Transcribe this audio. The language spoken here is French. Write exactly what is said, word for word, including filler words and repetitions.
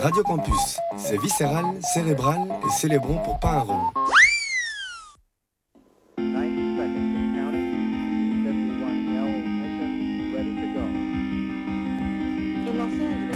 Radio Campus, c'est viscéral, cérébral et célébrons pour pas un rond. ninety seconds and counting. fifty-one L mission ready to go. En Los Angeles.